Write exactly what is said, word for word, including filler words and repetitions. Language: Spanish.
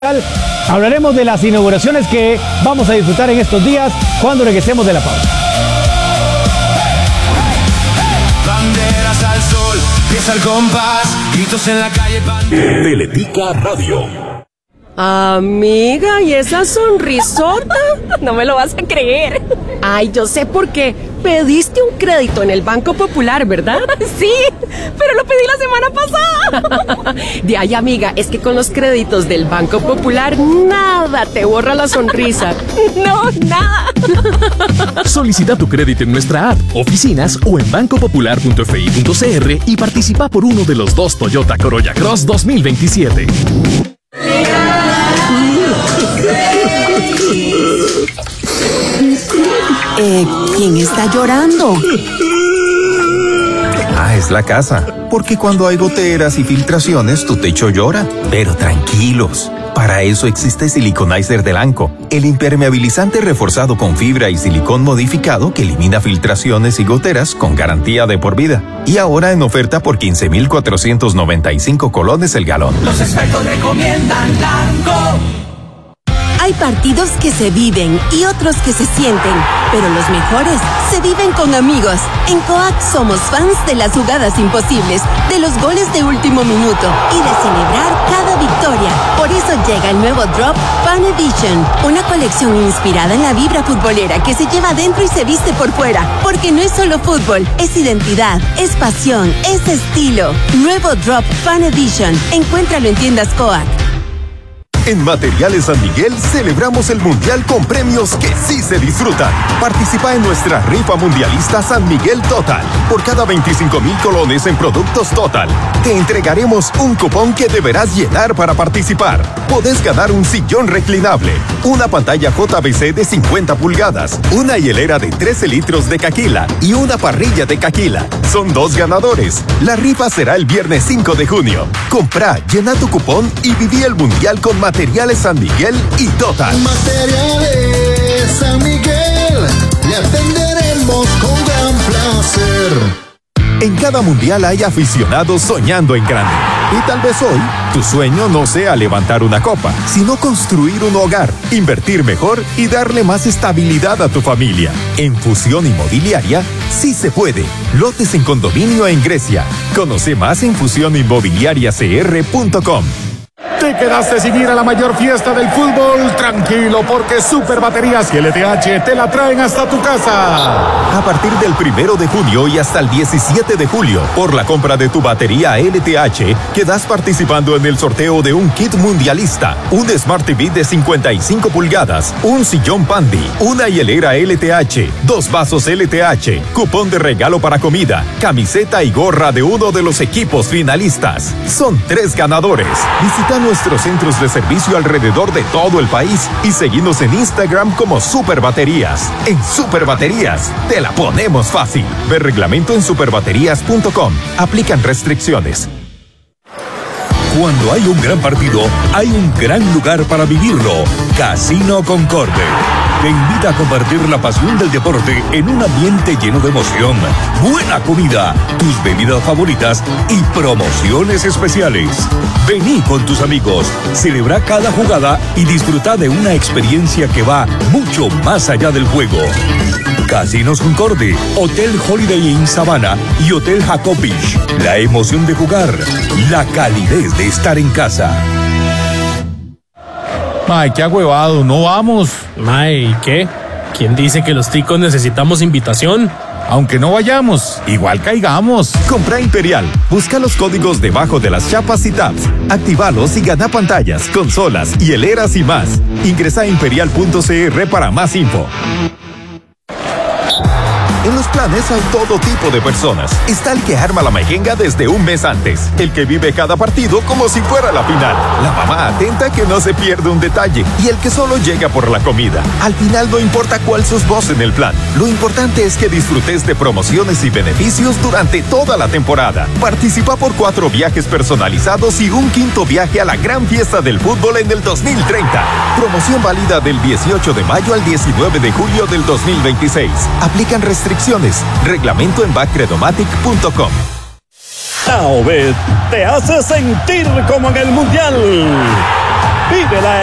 Hablaremos de las inauguraciones que vamos a disfrutar en estos días cuando regresemos de la pausa. Banderas al sol, pieza al compás, gritos en la calle. Teletica Radio. Amiga, ¿y esa sonrisota? No me lo vas a creer. Ay, yo sé por qué. Pediste un crédito en el Banco Popular, ¿verdad? Sí, pero lo pedí la semana pasada. De ahí, amiga, es que con los créditos del Banco Popular nada te borra la sonrisa. No, nada. Solicita tu crédito en nuestra app, oficinas o en banco popular punto f i punto c r y participa por uno de los dos Toyota Corolla Cross dos mil veintisiete. Eh, ¿quién está llorando? Ah, es la casa. Porque cuando hay goteras y filtraciones, tu techo llora. Pero tranquilos. Para eso existe Siliconizer de Lanco, el impermeabilizante reforzado con fibra y silicón modificado que elimina filtraciones y goteras con garantía de por vida. Y ahora en oferta por quince mil cuatrocientos noventa y cinco colones el galón. Los expertos recomiendan Lanco. Hay partidos que se viven y otros que se sienten, pero los mejores se viven con amigos. En Coac somos fans de las jugadas imposibles, de los goles de último minuto y de celebrar cada victoria. Por eso llega el nuevo Drop Fan Edition, una colección inspirada en la vibra futbolera que se lleva adentro y se viste por fuera, porque no es solo fútbol, es identidad, es pasión, es estilo. Nuevo Drop Fan Edition, encuéntralo en tiendas Coac. En Materiales San Miguel celebramos el Mundial con premios que sí se disfrutan. Participa en nuestra rifa mundialista San Miguel Total. Por cada veinticinco mil colones en productos Total, te entregaremos un cupón que deberás llenar para participar. Podés ganar un sillón reclinable, una pantalla J B C de cincuenta pulgadas, una hielera de trece litros de Caquila y una parrilla de Caquila. Son dos ganadores. La rifa será el viernes cinco de junio. Comprá, llena tu cupón y viví el Mundial con Materiales San Miguel y Total. Materiales San Miguel, le atenderemos con gran placer. En cada mundial hay aficionados soñando en grande. Y tal vez hoy, tu sueño no sea levantar una copa, sino construir un hogar, invertir mejor y darle más estabilidad a tu familia. En Fusión Inmobiliaria, sí se puede. Lotes en condominio en Grecia. Conoce más en fusión inmobiliaria c r punto com. ¿Te quedaste sin ir a la mayor fiesta del fútbol? Tranquilo, porque Super Baterías y L T H te la traen hasta tu casa. A partir del primero de junio y hasta el diecisiete de julio, por la compra de tu batería L T H, quedas participando en el sorteo de un kit mundialista, un Smart T V de cincuenta y cinco pulgadas, un sillón Pandy, una hielera L T H, dos vasos L T H, cupón de regalo para comida, camiseta y gorra de uno de los equipos finalistas. Son tres ganadores. Visita nuestros centros de servicio alrededor de todo el país y seguinos en Instagram como Super Baterías. En Super Baterías te la ponemos fácil. Ve reglamento en super baterías punto com. Aplican restricciones. Cuando hay un gran partido, hay un gran lugar para vivirlo. Casino Concorde te invita a compartir la pasión del deporte en un ambiente lleno de emoción, buena comida, tus bebidas favoritas y promociones especiales. Vení con tus amigos, celebra cada jugada y disfruta de una experiencia que va mucho más allá del juego. Casinos Concorde, Hotel Holiday Inn Sabana y Hotel Jacob Beach. La emoción de jugar, la calidez de estar en casa. Mae, qué agüevado, no vamos. Mae, ¿y qué? ¿Quién dice que los ticos necesitamos invitación? Aunque no vayamos, igual caigamos. Compra Imperial. Busca los códigos debajo de las chapas y tabs. Actívalos y gana pantallas, consolas, hieleras y más. Ingresa a imperial punto c r para más info. En los planes hay todo tipo de personas. Está el que arma la mejenga desde un mes antes, el que vive cada partido como si fuera la final, la mamá atenta que no se pierde un detalle y el que solo llega por la comida. Al final no importa cuál sos vos en el plan, lo importante es que disfrutes de promociones y beneficios durante toda la temporada. Participa por cuatro viajes personalizados y un quinto viaje a la gran fiesta del fútbol en el dos mil treinta. Promoción válida del dieciocho de mayo al diecinueve de julio del dos mil veintiséis. Aplican restricciones. Reglamento en bacredomatic punto com. Taobet te hace sentir como en el Mundial. Vive la